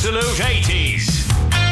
Absolute 80s.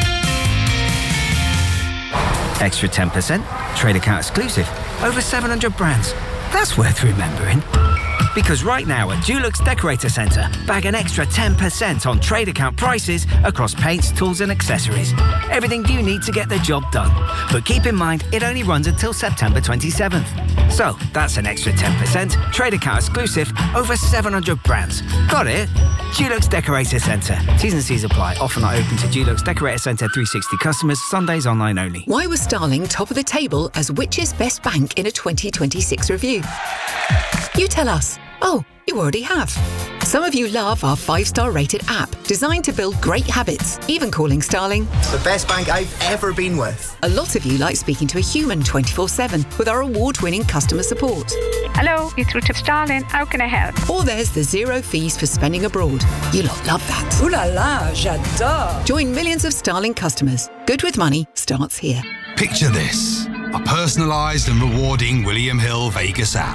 Extra 10%, trade account exclusive, over 700 brands. That's worth remembering. Because right now at Dulux Decorator Centre, bag an extra 10% on trade account prices across paints, tools and accessories. Everything you need to get the job done. But keep in mind, it only runs until September 27th. So, that's an extra 10%, trade account exclusive, over 700 brands. Got it? Dulux Decorator Centre. T's and C's apply. Offer not open to Dulux Decorator Centre 360 customers. Sundays online only. Why was Starling top of the table as Which's best bank in a 2026 review? You tell us. Oh, you already have. Some of you love our 5-star rated app, designed to build great habits, even calling Starling the best bank I've ever been with. A lot of you like speaking to a human 24/7 with our award-winning customer support. Hello, you're through to Starling. How can I help? Or there's the 0 fees for spending abroad. You lot love that. Ooh la la, j'adore. Join millions of Starling customers. Good with money starts here. Picture this, a personalised and rewarding William Hill Vegas app.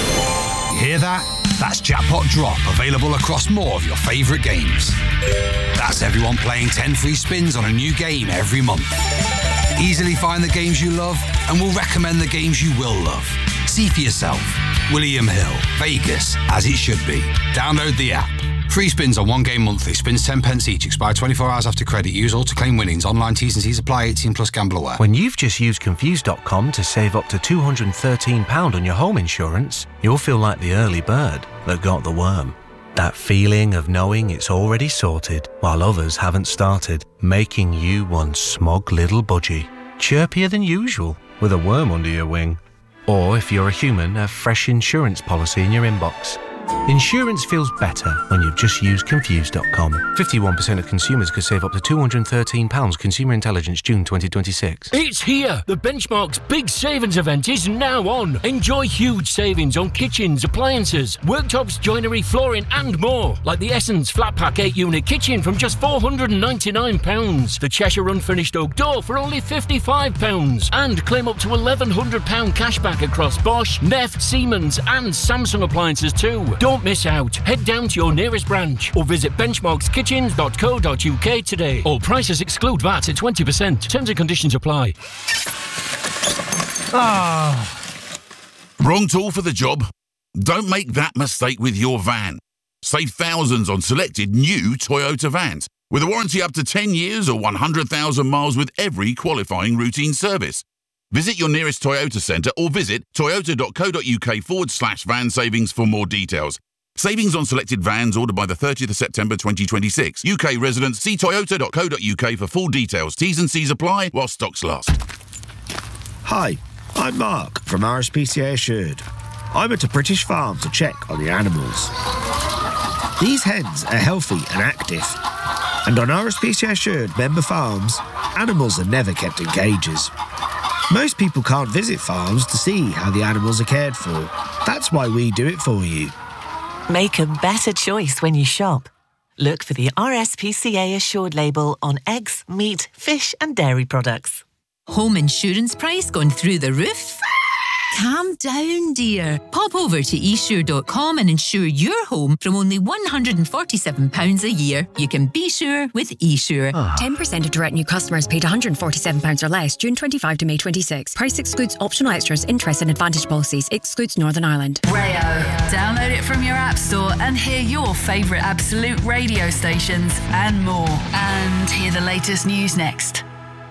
You hear that? That's Jackpot Drop, available across more of your favourite games. That's everyone playing 10 free spins on a new game every month. Easily find the games you love and we'll recommend the games you will love. See for yourself. William Hill, Vegas, as it should be. Download the app. Free spins on one game monthly. Spins 10 pence each. Expire 24 hours after credit. Use all to claim winnings. Online T's and C's apply. 18 plus gamble aware. When you've just used Confused.com to save up to £213 on your home insurance, you'll feel like the early bird that got the worm. That feeling of knowing it's already sorted while others haven't started, making you one smug little budgie. Chirpier than usual with a worm under your wing. Or if you're a human, a fresh insurance policy in your inbox. Insurance feels better when you've just used Confused.com. 51% of consumers could save up to £213. Consumer Intelligence, June 2026. It's here! The Benchmark's big savings event is now on. Enjoy huge savings on kitchens, appliances, worktops, joinery, flooring and more. Like the Essence Flat Pack 8-unit kitchen from just £499. The Cheshire Unfinished Oak Door for only £55. And claim up to £1,100 cashback across Bosch, Neff, Siemens and Samsung appliances too. Don't miss out. Head down to your nearest branch or visit benchmarkskitchens.co.uk today. All prices exclude VAT at 20%. Terms and conditions apply. Wrong tool for the job? Don't make that mistake with your van. Save thousands on selected new Toyota vans with a warranty up to 10 years or 100,000 miles with every qualifying routine service. Visit your nearest Toyota centre or visit toyota.co.uk/van savings for more details. Savings on selected vans ordered by the 30th of September 2026. UK residents, see toyota.co.uk for full details. T's and C's apply while stocks last. Hi, I'm Mark from RSPCA Assured. I went to British Farm to check on the animals. These hens are healthy and active. And on RSPCA Assured member farms, animals are never kept in cages. Most people can't visit farms to see how the animals are cared for. That's why we do it for you. Make a better choice when you shop. Look for the RSPCA Assured label on eggs, meat, fish and dairy products. Home insurance price gone through the roof? Calm down, dear. Pop over to esure.com and insure your home from only £147 a year. You can be sure with eSure. 10% of direct new customers paid £147 or less June 25 to May 26. Price excludes optional extras, interest and advantage policies. Excludes Northern Ireland. Rayo. Download it from your app store and hear your favourite Absolute radio stations and more. And hear the latest news next.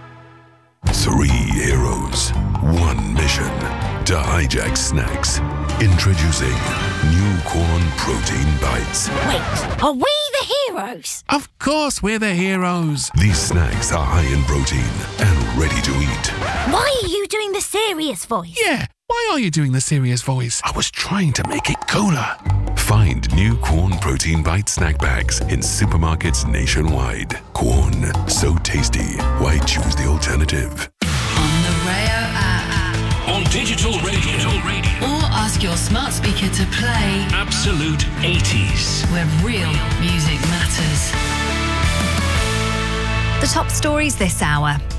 3 heroes, 1 mission to hijack snacks. Introducing new Corn Protein Bites. Wait, are we the heroes? Of course we're the heroes. These snacks are high in protein and ready to eat. Why are you doing the serious voice? Yeah, why are you doing the serious voice? I was trying to make it cooler. Find new Corn Protein Bite snack bags in supermarkets nationwide. Corn, so tasty. Why choose the alternative? On the Rayo app. On digital radio. Or ask your smart speaker to play Absolute 80s. where real music matters. The top stories this hour.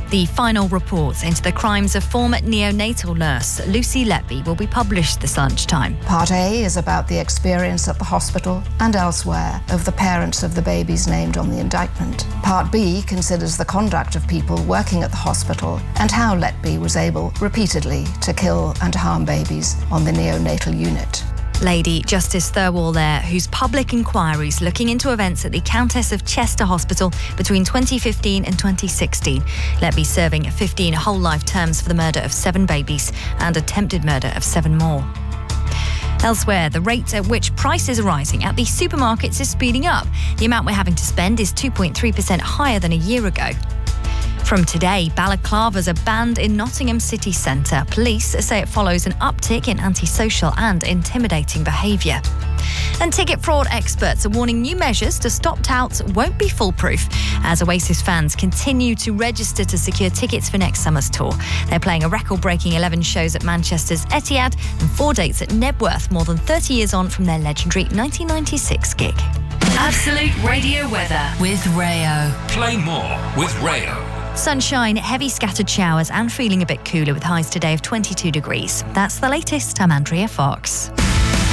The final report into the crimes of former neonatal nurse Lucy Letby will be published this lunchtime. Part A is about the experience at the hospital and elsewhere of the parents of the babies named on the indictment. Part B considers the conduct of people working at the hospital and how Letby was able repeatedly to kill and harm babies on the neonatal unit. Lady Justice Thirlwall there, whose public inquiries looking into events at the Countess of Chester Hospital between 2015 and 2016. Letby serving 15 whole life terms for the murder of 7 babies and attempted murder of 7 more. Elsewhere, the rate at which prices are rising at the supermarkets is speeding up. The amount we're having to spend is 2.3% higher than a year ago. From today, balaclavas are banned in Nottingham city centre. Police say it follows an uptick in antisocial and intimidating behaviour. And ticket fraud experts are warning new measures to stop touts won't be foolproof as Oasis fans continue to register to secure tickets for next summer's tour. They're playing a record-breaking 11 shows at Manchester's Etihad and 4 dates at Nebworth, more than 30 years on from their legendary 1996 gig. Absolute Radio Weather with Rayo. Play more with Rayo. Sunshine, heavy scattered showers and feeling a bit cooler with highs today of 22 degrees. That's the latest. I'm Andrea Fox.